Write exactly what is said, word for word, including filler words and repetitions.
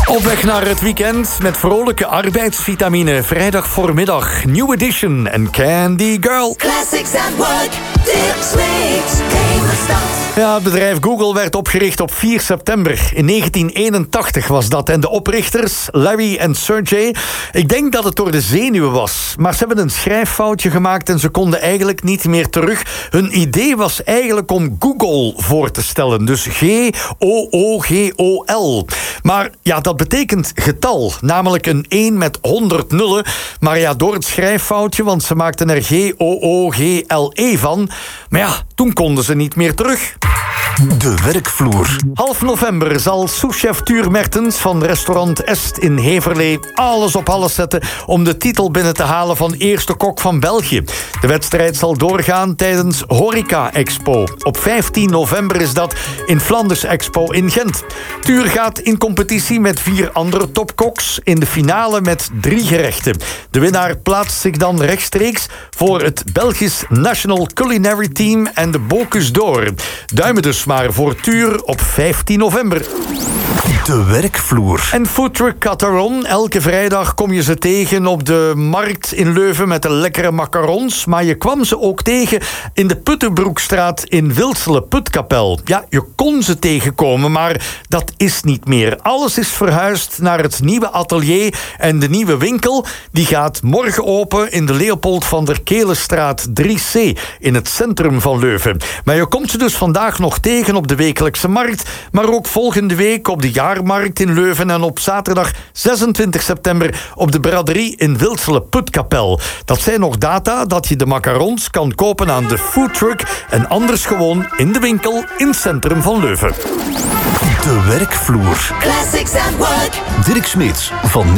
Op weg naar het weekend met vrolijke arbeidsvitamine. Vrijdag voormiddag, New Edition en Candy Girl. Classics at work, Dick Smith, Kemenstad. Ja, het bedrijf Google werd opgericht op vier september. In negentien eenentachtig was dat. En de oprichters, Larry en Sergey, ik denk dat het door de zenuwen was. Maar ze hebben een schrijffoutje gemaakt en ze konden eigenlijk niet meer terug. Hun idee was eigenlijk om Google voor te stellen. Dus G O O G O L. Maar ja, dat betekent getal. Namelijk een één met honderd nullen. Maar ja, door het schrijffoutje, want ze maakten er G O O G L E van. Maar ja, toen konden ze niet meer terug. De werkvloer. Half november zal souschef Tuur Mertens van restaurant Est in Heverlee alles op alles zetten om de titel binnen te halen van eerste kok van België. De wedstrijd zal doorgaan tijdens Horeca Expo. Op vijftien november is dat in Flanders Expo in Gent. Tuur gaat in competitie met vier andere topkoks in de finale met drie gerechten. De winnaar plaatst zich dan rechtstreeks voor het Belgisch National Culinary Team en de Bocuse d'Or. Duimen dus maar voor Tuur op vijftien november. De werkvloer. En foodtruck Cataron. Elke vrijdag kom je ze tegen op de markt in Leuven met de lekkere macarons. Maar je kwam ze ook tegen in de Puttenbroekstraat in Wilsele Putkapel. Ja, je kon ze tegenkomen, maar dat is niet meer. Alles is verhuisd naar het nieuwe atelier en de nieuwe winkel. Die gaat morgen open in de Leopold van der Kelenstraat drie C in het centrum van Leuven. Maar je komt ze dus vandaag nog tegen op de wekelijkse markt, maar ook volgende week op de jaarmarkt in Leuven en op zaterdag zesentwintig september op de braderie in Wilsele Putkapel. Dat zijn nog data dat je de macarons kan kopen aan de foodtruck en anders gewoon in de winkel in het centrum van Leuven. De werkvloer. Classics at work. Dirk Smits van